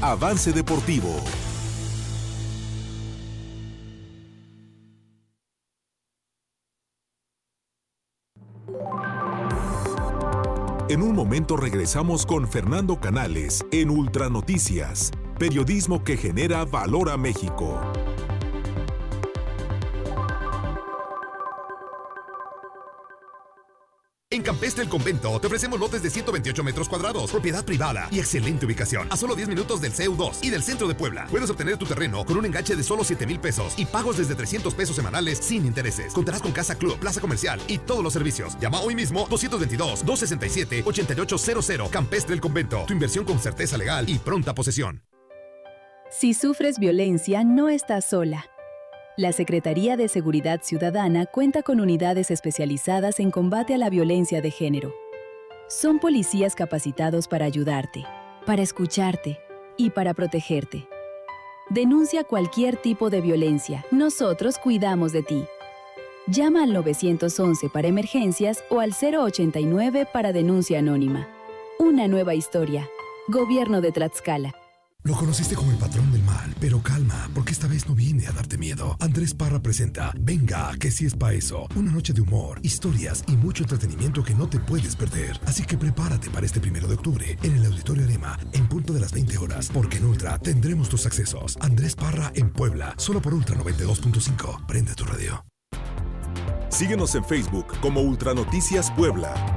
Avance Deportivo. En un momento regresamos con Fernando Canales en Ultranoticias, periodismo que genera valor a México. En Campestre El Convento te ofrecemos lotes de 128 metros cuadrados, propiedad privada y excelente ubicación, a solo 10 minutos del CEU2 y del centro de Puebla. Puedes obtener tu terreno con un enganche de solo 7,000 pesos y pagos desde 300 pesos semanales sin intereses. Contarás con casa club, plaza comercial y todos los servicios. Llama hoy mismo 222-267-8800. Campestre El Convento, tu inversión con certeza legal y pronta posesión. Si sufres violencia, no estás sola. La Secretaría de Seguridad Ciudadana cuenta con unidades especializadas en combate a la violencia de género. Son policías capacitados para ayudarte, para escucharte y para protegerte. Denuncia cualquier tipo de violencia. Nosotros cuidamos de ti. Llama al 911 para emergencias o al 089 para denuncia anónima. Una nueva historia. Gobierno de Tlaxcala. Lo conociste como el patrón del mal, pero calma, porque esta vez no viene a darte miedo. Andrés Parra presenta Venga, que sí es pa' eso. Una noche de humor, historias y mucho entretenimiento que no te puedes perder. Así que prepárate para este 1 de octubre en el Auditorio Arema, en punto de las 20 horas, porque en Ultra tendremos tus accesos. Andrés Parra en Puebla, solo por Ultra 92.5. Prende tu radio. Síguenos en Facebook como Ultranoticias Puebla.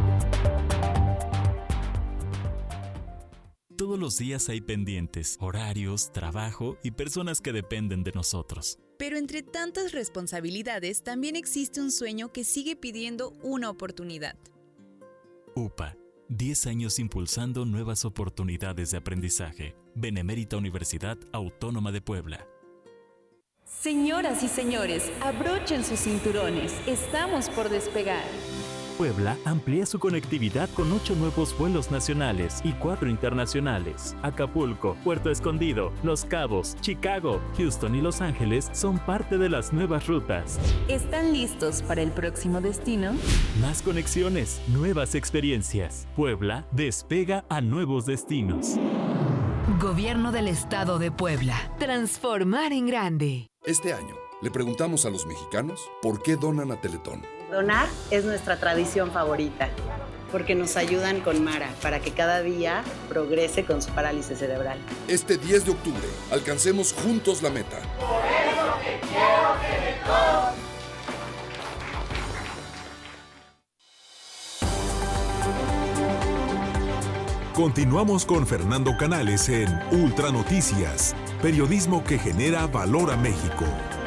Todos los días hay pendientes, horarios, trabajo y personas que dependen de nosotros. Pero entre tantas responsabilidades también existe un sueño que sigue pidiendo una oportunidad. UPA, 10 años impulsando nuevas oportunidades de aprendizaje. Benemérita Universidad Autónoma de Puebla. Señoras y señores, abrochen sus cinturones. Estamos por despegar. Puebla amplía su conectividad con 8 nuevos vuelos nacionales y 4 internacionales. Acapulco, Puerto Escondido, Los Cabos, Chicago, Houston y Los Ángeles son parte de las nuevas rutas. ¿Están listos para el próximo destino? Más conexiones, nuevas experiencias. Puebla despega a nuevos destinos. Gobierno del Estado de Puebla. Transformar en grande. Este año le preguntamos a los mexicanos por qué donan a Teletón. Donar es nuestra tradición favorita, porque nos ayudan con Mara para que cada día progrese con su parálisis cerebral. Este 10 de octubre, alcancemos juntos la meta. Por eso te quiero, Teletón. Continuamos con Fernando Canales en Ultranoticias, periodismo que genera valor a México.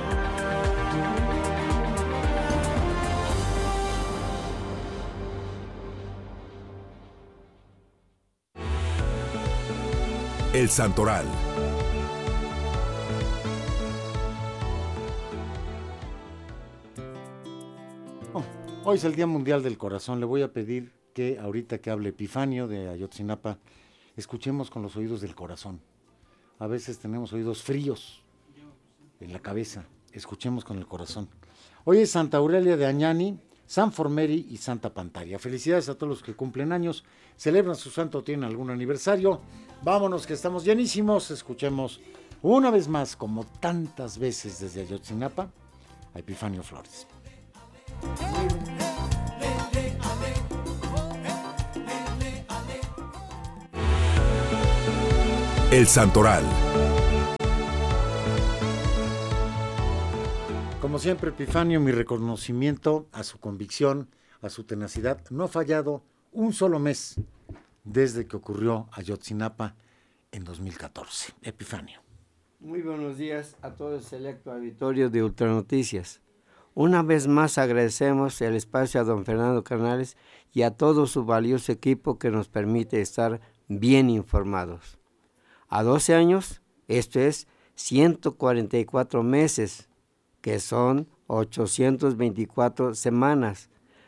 El Santoral. Hoy es el Día Mundial del Corazón. Le voy a pedir que ahorita que hable Epifanio de Ayotzinapa, escuchemos con los oídos del corazón. A veces tenemos oídos fríos en la cabeza. Escuchemos con el corazón. Hoy es Santa Aurelia de Añani, San Formeri y Santa Pantaria. Felicidades a todos los que cumplen años, celebran su santo o tienen algún aniversario. Vámonos que estamos llenísimos. Escuchemos una vez más, como tantas veces desde Ayotzinapa, a Epifanio Flores. El Santoral. Como siempre, Epifanio, mi reconocimiento a su convicción, a su tenacidad. No ha fallado un solo mes desde que ocurrió Ayotzinapa en 2014. Epifanio. Muy buenos días a todo el selecto auditorio de Ultranoticias. Una vez más agradecemos el espacio a don Fernando Canales y a todo su valioso equipo que nos permite estar bien informados. A 12 años, esto es 144 meses, que son 824 semanas,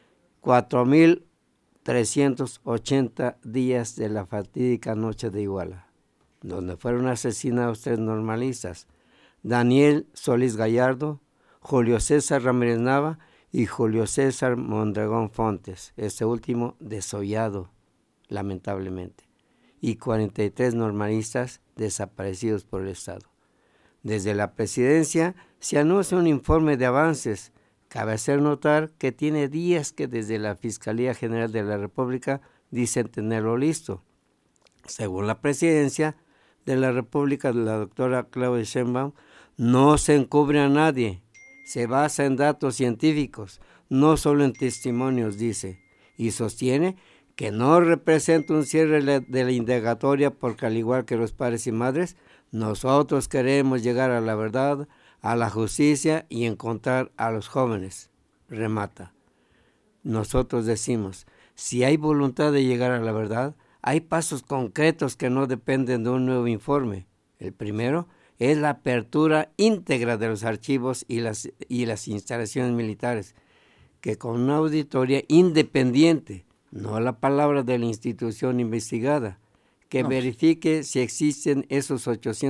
4,380 días de la fatídica noche de Iguala, donde fueron asesinados 3 normalistas, Daniel Solís Gallardo, Julio César Ramírez Nava y Julio César Mondragón Fontes, este último desollado, lamentablemente. y 43 normalistas desaparecidos por el Estado. Desde la presidencia se anuncia un informe de avances. Cabe hacer notar que tiene días que desde la Fiscalía General de la República dicen tenerlo listo. Según la presidencia de la República, la doctora Claudia Sheinbaum, no se encubre a nadie, se basa en datos científicos, no solo en testimonios, dice, y sostiene que no representa un cierre de la indagatoria porque al igual que los padres y madres, nosotros queremos llegar a la verdad, a la justicia y encontrar a los jóvenes. Remata. Nosotros decimos, si hay voluntad de llegar a la verdad, hay pasos concretos que no dependen de un nuevo informe. El primero es la apertura íntegra de los archivos y las instalaciones militares, que con una auditoría independiente, no la palabra de la institución investigada, que verifique si existen esos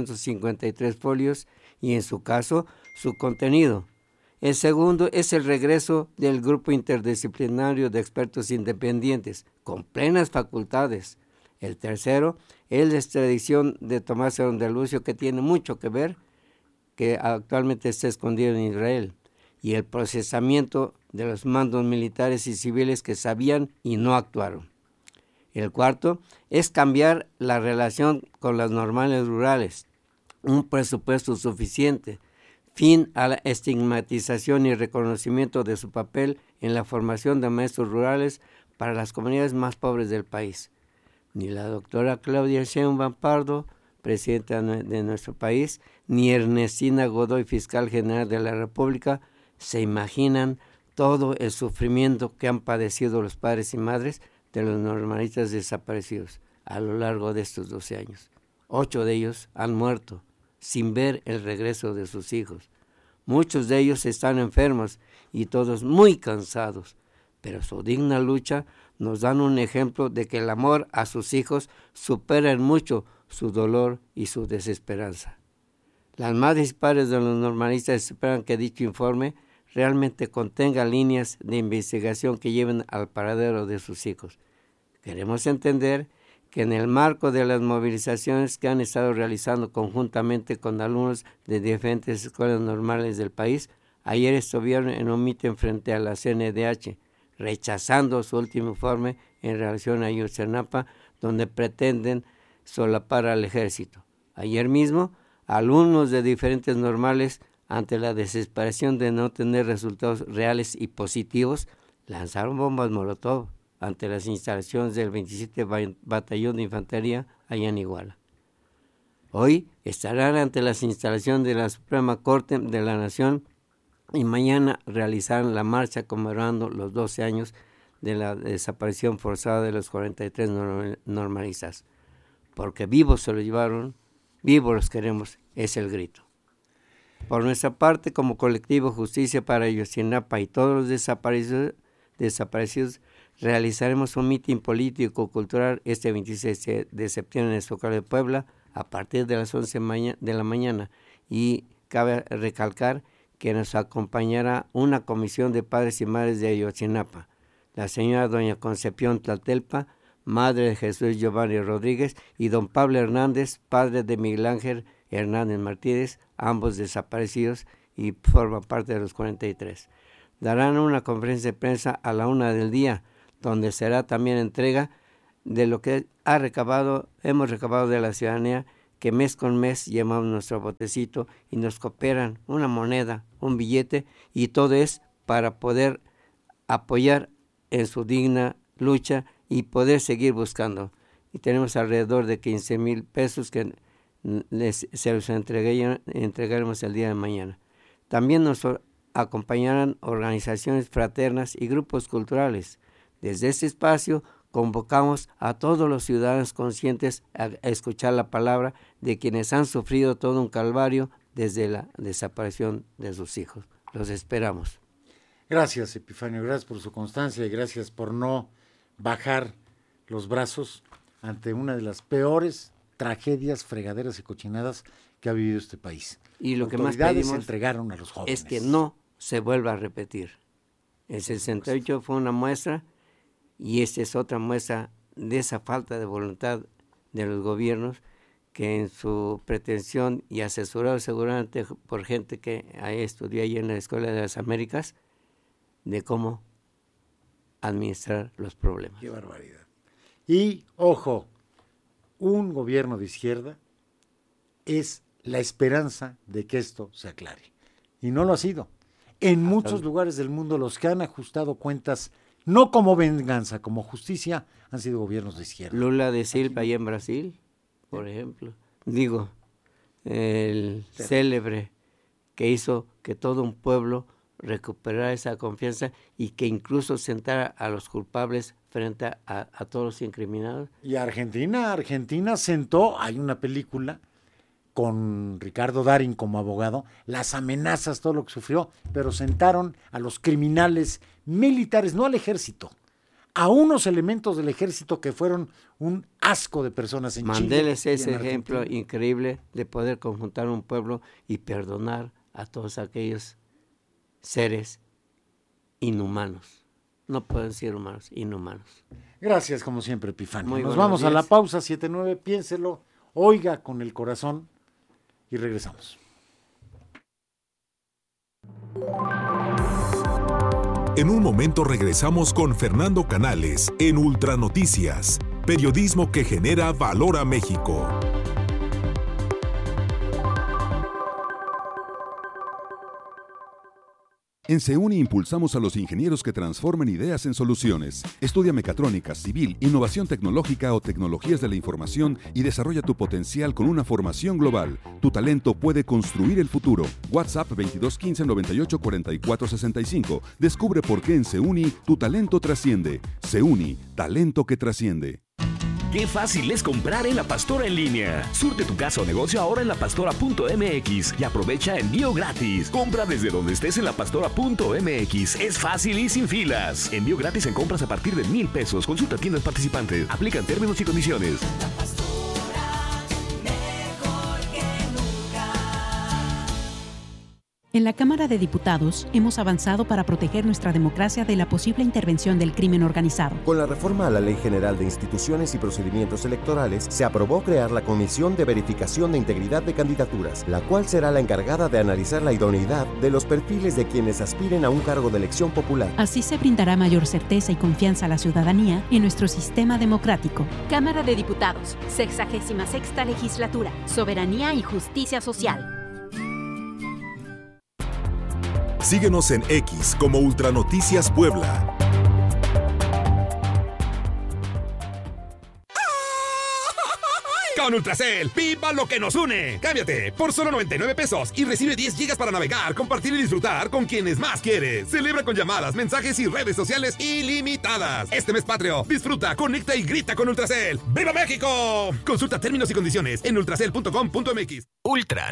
853 folios y en su caso su contenido. El segundo es el regreso del grupo interdisciplinario de expertos independientes con plenas facultades. El tercero es la extradición de Tomás Herón de Lucio, que tiene mucho que ver, que actualmente está escondido en Israel, y el procesamiento de los mandos militares y civiles que sabían y no actuaron. El cuarto es cambiar la relación con las normales rurales, un presupuesto suficiente, fin a la estigmatización y reconocimiento de su papel en la formación de maestros rurales para las comunidades más pobres del país. Ni la doctora Claudia Sheinbaum Pardo, presidenta de nuestro país, ni Ernestina Godoy, fiscal general de la República, se imaginan todo el sufrimiento que han padecido los padres y madres de los normalistas desaparecidos a lo largo de estos 12 años. 8 de ellos han muerto sin ver el regreso de sus hijos. Muchos de ellos están enfermos y todos muy cansados, pero su digna lucha nos dan un ejemplo de que el amor a sus hijos supera en mucho su dolor y su desesperanza. Las madres y padres de los normalistas esperan que dicho informe realmente contenga líneas de investigación que lleven al paradero de sus hijos. Queremos entender que en el marco de las movilizaciones que han estado realizando conjuntamente con alumnos de diferentes escuelas normales del país, ayer estuvieron en un mitin frente a la CNDH, rechazando su último informe en relación a Ayotzinapa, donde pretenden solapar al ejército. Ayer mismo, alumnos de diferentes normales, ante la desesperación de no tener resultados reales y positivos, lanzaron bombas Molotov ante las instalaciones del 27 Batallón de Infantería allá en Iguala. Hoy estarán ante las instalaciones de la Suprema Corte de la Nación y mañana realizarán la marcha conmemorando los 12 años de la desaparición forzada de los 43 normalistas. Porque vivos se los llevaron, vivos los queremos, es el grito. Por nuestra parte, como colectivo Justicia para Ayotzinapa y todos los desaparecidos, realizaremos un mitin político-cultural este 26 de septiembre en el Zócalo de Puebla a partir de las 11 de la mañana y cabe recalcar que nos acompañará una comisión de padres y madres de Ayotzinapa, la señora doña Concepción Tlatelpa, madre de Jesús Giovanni Rodríguez, y don Pablo Hernández, padre de Miguel Ángel Hernández Martínez, ambos desaparecidos y forman parte de los 43. Darán una conferencia de prensa a la 1 del día, donde será también entrega de lo que hemos recabado de la ciudadanía, que mes con mes llevamos nuestro botecito y nos cooperan una moneda, un billete, y todo es para poder apoyar en su digna lucha y poder seguir buscando. Y tenemos alrededor de 15,000 pesos que se los entregaremos el día de mañana. También nos acompañarán organizaciones fraternas y grupos culturales. Desde este espacio convocamos a todos los ciudadanos conscientes a escuchar la palabra de quienes han sufrido todo un calvario desde la desaparición de sus hijos. Los esperamos. Gracias, Epifanio, gracias por su constancia y gracias por no bajar los brazos ante una de las peores tragedias, fregaderas y cochinadas que ha vivido este país. Y lo que más pedimos entregaron a los jóvenes. Es que no se vuelva a repetir. El 68 fue una muestra y esta es otra muestra de esa falta de voluntad de los gobiernos que en su pretensión y asesorado seguramente por gente que estudió ahí en la Escuela de las Américas, de cómo administrar los problemas. Qué barbaridad. Y, ojo, un gobierno de izquierda es la esperanza de que esto se aclare. Y no lo ha sido. En muchos lugares del mundo los que han ajustado cuentas, no como venganza, como justicia, han sido gobiernos de izquierda. Lula da Silva ahí en Brasil, por ejemplo. Digo, el célebre que hizo que todo un pueblo recuperara esa confianza y que incluso sentara a los culpables frente a todos los incriminados. Y Argentina sentó, hay una película con Ricardo Darín como abogado, las amenazas, todo lo que sufrió, pero sentaron a los criminales militares, no al ejército, a unos elementos del ejército que fueron un asco de personas en Chile. Mandéles ese ejemplo increíble de poder conjuntar un pueblo y perdonar a todos aquellos seres inhumanos. No pueden ser humanos, inhumanos. Gracias, como siempre, Epifanio. Nos vamos a la pausa, 7-9, piénselo, oiga con el corazón y regresamos. En un momento regresamos con Fernando Canales en Ultranoticias, periodismo que genera valor a México. En CEUNI impulsamos a los ingenieros que transforman ideas en soluciones. Estudia mecatrónica, civil, innovación tecnológica o tecnologías de la información y desarrolla tu potencial con una formación global. Tu talento puede construir el futuro. WhatsApp 2215 98 44 65. Descubre por qué en CEUNI tu talento trasciende. CEUNI, talento que trasciende. ¡Qué fácil es comprar en La Pastora en línea! Surte tu casa o negocio ahora en lapastora.mx y aprovecha envío gratis. Compra desde donde estés en lapastora.mx. Es fácil y sin filas. Envío gratis en compras a partir de 1,000 pesos. Consulta tiendas participantes. Aplican términos y condiciones. La Pastora, mejor que nunca. En la Cámara de Diputados hemos avanzado para proteger nuestra democracia de la posible intervención del crimen organizado. Con la reforma a la Ley General de Instituciones y Procedimientos Electorales, se aprobó crear la Comisión de Verificación de Integridad de Candidaturas, la cual será la encargada de analizar la idoneidad de los perfiles de quienes aspiren a un cargo de elección popular. Así se brindará mayor certeza y confianza a la ciudadanía en nuestro sistema democrático. Cámara de Diputados, 66ª Legislatura, Soberanía y Justicia Social. Síguenos en X como Ultranoticias Puebla. Con Ultracel, ¡viva lo que nos une! Cámbiate por solo 99 pesos y recibe 10 gigas para navegar, compartir y disfrutar con quienes más quieres. Celebra con llamadas, mensajes y redes sociales ilimitadas. Este mes patrio, disfruta, conecta y grita con Ultracel. ¡Viva México! Consulta términos y condiciones en ultracel.com.mx. Ultra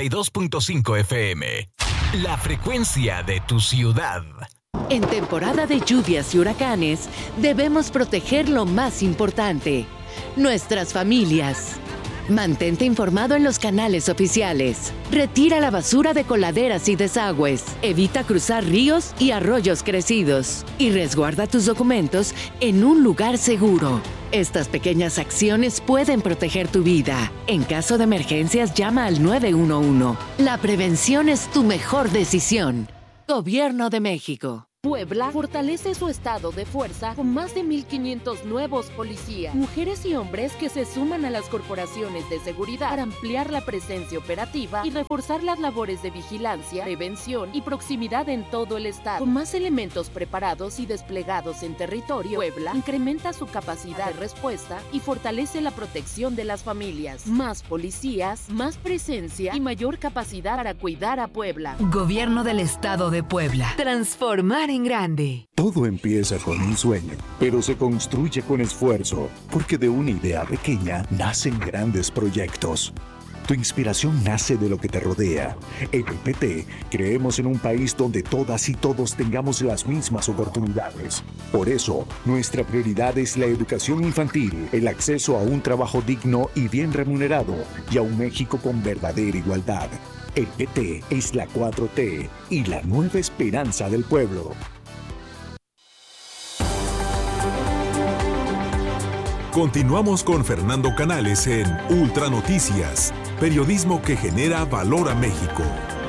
92.5 FM. La frecuencia de tu ciudad. En temporada de lluvias y huracanes, debemos proteger lo más importante: nuestras familias. Mantente informado en los canales oficiales. Retira la basura de coladeras y desagües. Evita cruzar ríos y arroyos crecidos. Y resguarda tus documentos en un lugar seguro. Estas pequeñas acciones pueden proteger tu vida. En caso de emergencias, llama al 911. La prevención es tu mejor decisión. Gobierno de México. Puebla fortalece su estado de fuerza con más de 1,500 nuevos policías, mujeres y hombres que se suman a las corporaciones de seguridad para ampliar la presencia operativa y reforzar las labores de vigilancia, prevención y proximidad en todo el estado. Con más elementos preparados y desplegados en territorio, Puebla incrementa su capacidad de respuesta y fortalece la protección de las familias. Más policías, más presencia y mayor capacidad para cuidar a Puebla. Gobierno del Estado de Puebla. Transformar en grande. Todo empieza con un sueño, pero se construye con esfuerzo, porque de una idea pequeña nacen grandes proyectos. Tu inspiración nace de lo que te rodea. En el PT creemos en un país donde todas y todos tengamos las mismas oportunidades. Por eso, nuestra prioridad es la educación infantil, el acceso a un trabajo digno y bien remunerado, y a un México con verdadera igualdad. El PT es la 4T y la nueva esperanza del pueblo. Continuamos con Fernando Canales en Ultra Noticias, periodismo que genera valor a México.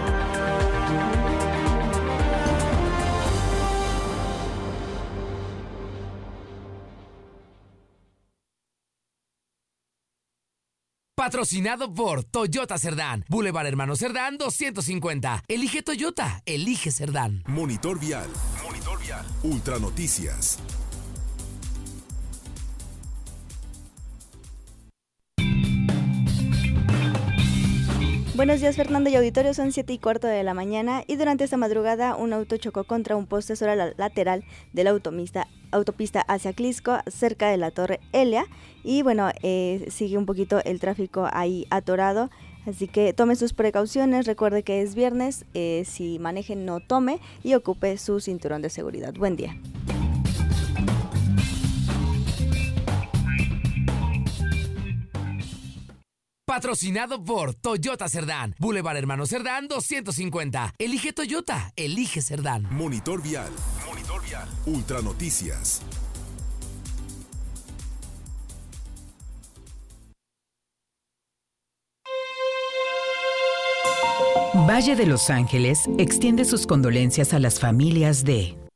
Patrocinado por Toyota Cerdán, Boulevard Hermano Cerdán 250. Elige Toyota, elige Cerdán. Monitor Vial. Ultra Noticias. Buenos días, Fernando y auditorio, son 7:15 de la mañana y durante esta madrugada un auto chocó contra un poste sobre la lateral de la autopista hacia Clisco, cerca de la Torre Elia, y bueno, sigue un poquito el tráfico ahí atorado, así que tome sus precauciones, recuerde que es viernes, si maneje no tome y ocupe su cinturón de seguridad. Buen día. Patrocinado por Toyota Cerdán, Boulevard Hermano Cerdán 250. Elige Toyota, elige Cerdán. Monitor Vial. Ultra Noticias. Valle de Los Ángeles extiende sus condolencias a las familias de